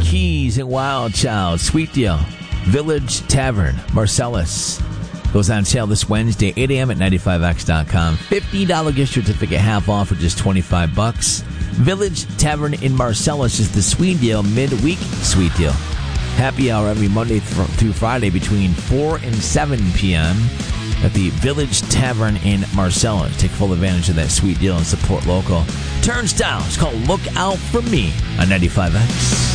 Keys and Wild Child. Sweet deal. Village Tavern, Marcellus. Goes on sale this Wednesday, 8 a.m. at 95x.com. $50 gift certificate, half off for just $25. Village Tavern in Marcellus is the sweet deal, midweek sweet deal. Happy hour every Monday through Friday between 4 and 7 p.m. at the Village Tavern in Marcellus. Take full advantage of that sweet deal and support local. Turnstile. It's called Look Out For Me on 95X.